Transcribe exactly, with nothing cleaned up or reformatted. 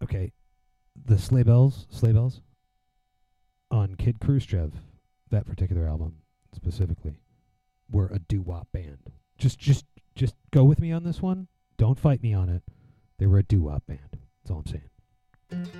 Okay, the Sleigh Bells, Sleigh Bells on Kid Khrushchev, that particular album specifically, were a doo-wop band. Just, just, just go with me on this one. Don't fight me on it. They were a doo-wop band. That's all I'm saying.